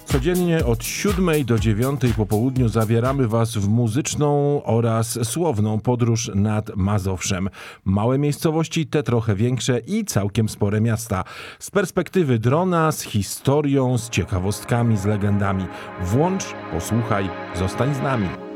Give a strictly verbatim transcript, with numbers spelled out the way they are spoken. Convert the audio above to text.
Codziennie od siódmej do dziewiątej po południu zabieramy Was w muzyczną oraz słowną podróż nad Mazowszem. Małe miejscowości, te trochę większe i całkiem spore miasta. Z perspektywy drona, z historią, z ciekawostkami, z legendami. Włącz, posłuchaj, zostań z nami.